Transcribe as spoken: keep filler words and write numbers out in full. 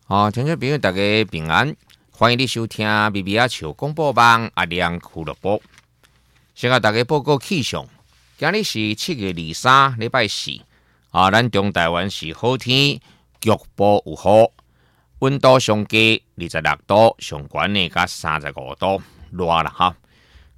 好，听众朋友大家平安，欢迎你收听 B B 阿球广播网阿亮俱乐部。先甲大家报告气象，今日是七月二三，礼拜四啊，咱中台湾是好天，局部有雨，温度上低二十六度，上悬呢甲三十五度，热啦哈。